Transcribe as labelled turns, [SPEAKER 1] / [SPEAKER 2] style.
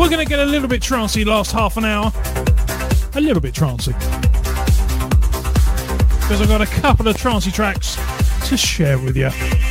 [SPEAKER 1] We're going to get a little bit trancey last half an hour. A little bit trancey. Because I've got a couple of trancey tracks to share with you.